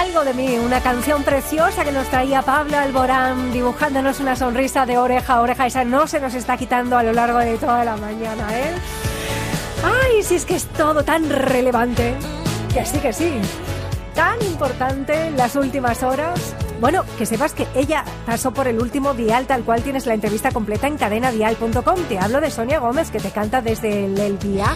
Algo de mí, una canción preciosa que nos traía Pablo Alborán, dibujándonos una sonrisa de oreja a oreja. Esa no se nos está quitando a lo largo de toda la mañana, ¿eh? Ay, si es que es todo tan relevante. Que sí. Tan importante en las últimas horas. Bueno, que sepas que ella pasó por el último Dial, tal cual tienes la entrevista completa en cadenadial.com. Te hablo de Sonia Gómez, que te canta desde el Viaje.